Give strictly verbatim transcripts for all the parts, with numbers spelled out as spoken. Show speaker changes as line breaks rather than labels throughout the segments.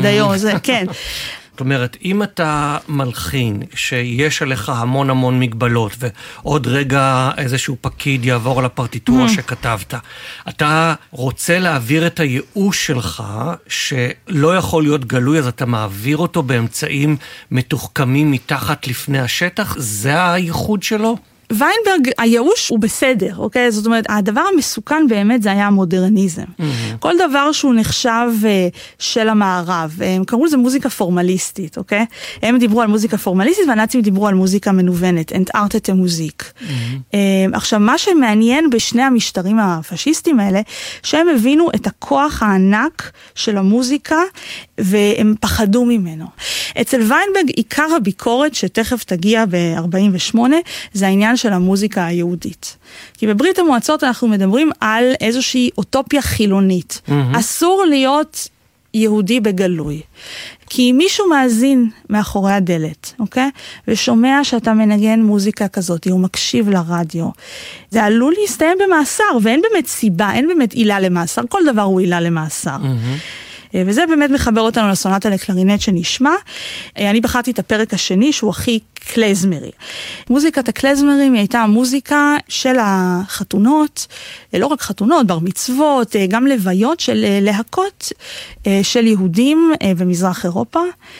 עד היום, זה, כן.
זאת אומרת, אם אתה מלחין שיש עליך המון המון מגבלות, ועוד רגע איזשהו פקיד יעבור על הפרטיטורה שכתבת, אתה רוצה להעביר את הייאוש שלך, שלא יכול להיות גלוי, אז אתה מעביר אותו באמצעים מתוחכמים מתחת לפני השטח? זה הייחוד שלו?
ויינברג, הייאוש הוא בסדר, אוקיי? זאת אומרת, הדבר המסוכן באמת זה היה המודרניזם. Mm-hmm. כל דבר שהוא נחשב uh, של המערב, הם קראו לזה מוזיקה פורמליסטית, אוקיי? הם דיברו על מוזיקה פורמליסטית, והנאצים דיברו על מוזיקה מנוונת, אנטארטט המוזיק. Mm-hmm. Uh, עכשיו, מה שמעניין בשני המשטרים הפשיסטים האלה, שהם הבינו את הכוח הענק של המוזיקה, והם פחדו ממנו. אצל ויינברג, עיקר הביקורת שתכף תגיע ב-ארבעים ושמונה, זה העניין של המוזיקה היהודית. כי בברית המועצות אנחנו מדברים על איזושהי אוטופיה חילונית. Mm-hmm. אסור להיות יהודי בגלוי. כי אם מישהו מאזין מאחורי הדלת, אוקיי? ושומע שאתה מנגן מוזיקה כזאת, הוא מקשיב לרדיו, זה עלול להסתיים במאסר, ואין באמת סיבה, אין באמת עילה למאסר, כל דבר הוא עילה למאסר. Mm-hmm. וזה באמת מחבר אותנו לסונטה לקלרינט שנשמע. אני בחרתי את הפרק השני שהוא הכי קלזמרי. מוזיקת הקלזמרים היא הייתה המוזיקה של החתונות, לא רק חתונות, בר מצוות, גם לוויות של להקות של יהודים במזרח אירופה.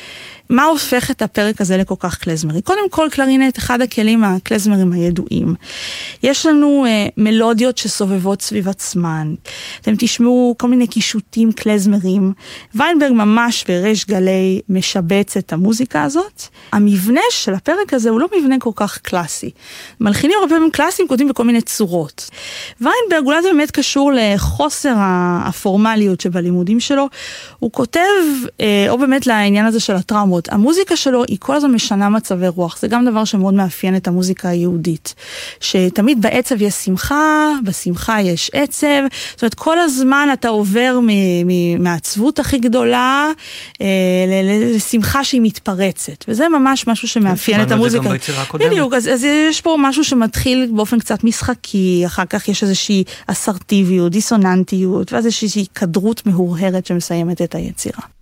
מה הופך את הפרק הזה לכל כך קלזמרי? קודם כל, קלרינט, אחד הכלים הקלזמרים הידועים. יש לנו אה, מלודיות שסובבות סביב עצמן. אתם תשמעו כל מיני קישוטים קלזמרים. ויינברג ממש בריש גלי משבץ את המוזיקה הזאת. המבנה של הפרק הזה הוא לא מבנה כל כך קלאסי. מלחינים הרבה פעמים קלאסיים כותבים בכל מיני צורות. ויינברג אולי זה באמת קשור לחוסר הפורמליות שבלימודים שלו. הוא כותב, אה, או באמת לעניין הזה של הטראומות, המוזיקה שלו היא כל הזמן משנה מצבי רוח, זה גם דבר שמאוד מאפיין את המוזיקה היהודית, שתמיד בעצב יש שמחה, בשמחה יש עצב, זאת אומרת כל הזמן אתה עובר מהעצבות הכי גדולה לשמחה שהיא מתפרצת, וזה ממש משהו שמאפיין את המוזיקה. בדיוק, אז, אז יש פה משהו שמתחיל באופן קצת משחקי, אחר כך יש איזושהי אסרטיביות, דיסוננטיות, ואז יש איזושהי כדרות מהורהרת שמסיימת את היצירה.